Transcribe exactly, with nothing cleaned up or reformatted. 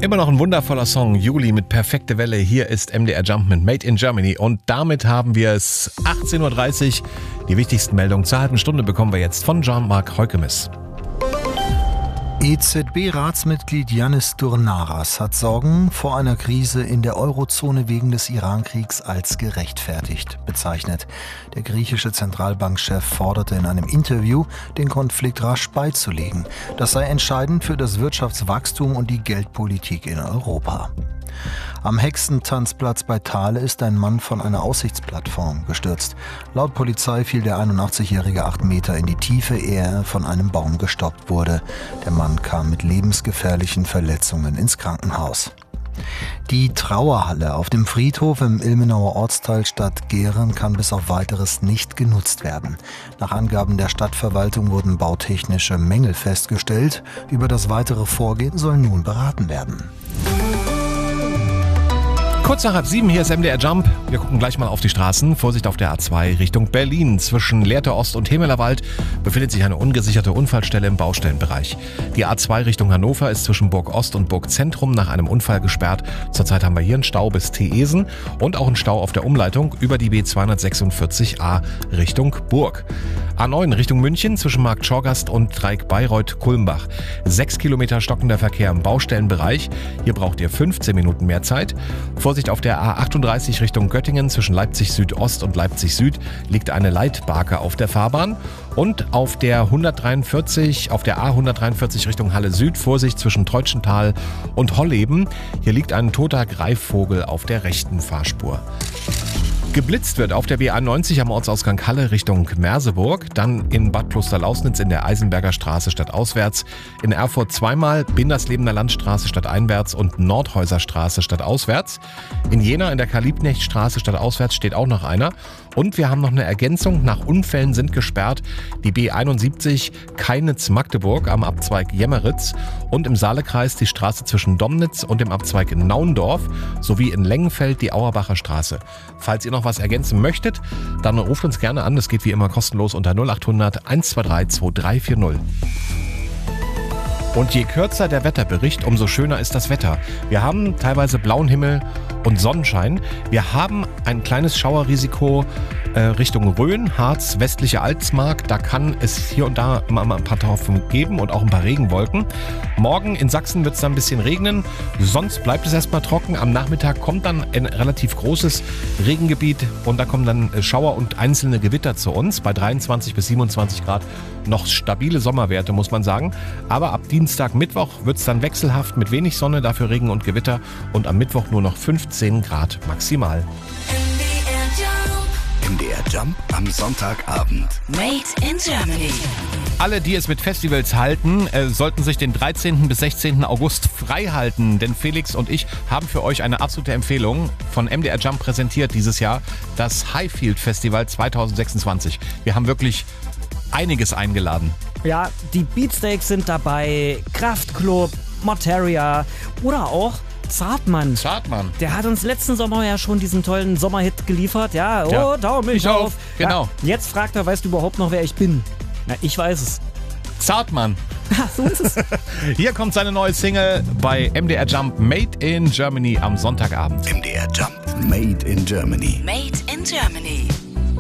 Immer noch ein wundervoller Song, Juli mit Perfekte Welle. Hier ist M D R Jump mit Made in Germany. Und damit haben wir es achtzehn Uhr dreißig. Die wichtigsten Meldungen zur halben Stunde bekommen wir jetzt von Jean-Marc Heukemes. E Z B-Ratsmitglied Yannis Dournaras hat Sorgen vor einer Krise in der Eurozone wegen des Iran-Kriegs als gerechtfertigt bezeichnet. Der griechische Zentralbankchef forderte in einem Interview, den Konflikt rasch beizulegen. Das sei entscheidend für das Wirtschaftswachstum und die Geldpolitik in Europa. Am Hexentanzplatz bei Thale ist ein Mann von einer Aussichtsplattform gestürzt. Laut Polizei fiel der einundachtzigjährige acht Meter in die Tiefe, ehe er von einem Baum gestoppt wurde. Der Mann kam mit lebensgefährlichen Verletzungen ins Krankenhaus. Die Trauerhalle auf dem Friedhof im Ilmenauer Ortsteil Stadt Gehren kann bis auf Weiteres nicht genutzt werden. Nach Angaben der Stadtverwaltung wurden bautechnische Mängel festgestellt. Über das weitere Vorgehen soll nun beraten werden. Kurz nach halb sieben, hier ist M D R Jump. Wir gucken gleich mal auf die Straßen. Vorsicht auf der A zwei Richtung Berlin. Zwischen Lehrte Ost und Hemelerwald befindet sich eine ungesicherte Unfallstelle im Baustellenbereich. Die A zwei Richtung Hannover ist zwischen Burg Ost und Burg Zentrum nach einem Unfall gesperrt. Zurzeit haben wir hier einen Stau bis Teesen und auch einen Stau auf der Umleitung über die B zweihundertsechsundvierzig A Richtung Burg. A neun Richtung München zwischen Markt Schorgast und Dreieck-Bayreuth-Kulmbach. Sechs Kilometer stockender Verkehr im Baustellenbereich. Hier braucht ihr fünfzehn Minuten mehr Zeit. Vorsicht auf der A achtunddreißig Richtung Göttingen zwischen Leipzig Südost und Leipzig Süd liegt eine Leitbarke auf der Fahrbahn. Und auf der hundertdreiundvierzig, auf der A hundertdreiundvierzig Richtung Halle Süd, Vorsicht zwischen Teutschenthal und Holleben. Hier liegt ein toter Greifvogel auf der rechten Fahrspur. Geblitzt wird auf der B einundneunzig am Ortsausgang Halle Richtung Merseburg, dann in Bad Klosterlausnitz in der Eisenberger Straße stadtauswärts, in Erfurt zweimal Binderslebener Landstraße stadteinwärts und Nordhäuser Straße stadtauswärts. In Jena in der Karl-Liebknecht-Straße stadtauswärts steht auch noch einer. Und wir haben noch eine Ergänzung, nach Unfällen sind gesperrt die B einundsiebzig Keinitz-Magdeburg am Abzweig Jemmeritz und im Saalekreis die Straße zwischen Domnitz und dem Abzweig Naundorf sowie in Lengenfeld die Auerbacher Straße. Falls ihr noch was ergänzen möchtet, dann ruft uns gerne an. Das geht wie immer kostenlos unter null achthundert einhundertzweiunddreißig zweiundvierzig. Und je kürzer der Wetterbericht, umso schöner ist das Wetter. Wir haben teilweise blauen Himmel und Sonnenschein. Wir haben ein kleines Schauerrisiko äh, Richtung Rhön, Harz, westliche Altmark. Da kann es hier und da mal ein paar Tropfen geben und auch ein paar Regenwolken. Morgen in Sachsen wird es dann ein bisschen regnen. Sonst bleibt es erstmal trocken. Am Nachmittag kommt dann ein relativ großes Regengebiet und da kommen dann Schauer und einzelne Gewitter zu uns. Bei dreiundzwanzig bis siebenundzwanzig Grad noch stabile Sommerwerte, muss man sagen. Aber ab Dienstag, Mittwoch wird es dann wechselhaft mit wenig Sonne, dafür Regen und Gewitter und am Mittwoch nur noch fünfzehn Grad maximal. M D R Jump am Sonntagabend. Made in Germany. Alle, die es mit Festivals halten, äh, sollten sich den dreizehnten bis sechzehnten August frei halten, denn Felix und ich haben für euch eine absolute Empfehlung von M D R Jump präsentiert dieses Jahr, das Highfield Festival zweitausendsechsundzwanzig. Wir haben wirklich einiges eingeladen. Ja, die Beatsteaks sind dabei, Kraftklub, Materia oder auch Zartmann. Zartmann. Der hat uns letzten Sommer ja schon diesen tollen Sommerhit geliefert. Ja, oh, ja. Daumen mich Ich auf. auf. Genau. Ja, jetzt fragt er, weißt du überhaupt noch, wer ich bin? Na, ich weiß es. Zartmann. So ist es. Hier kommt seine neue Single bei M D R Jump Made in Germany am Sonntagabend. M D R Jump Made in Germany. Made in Germany.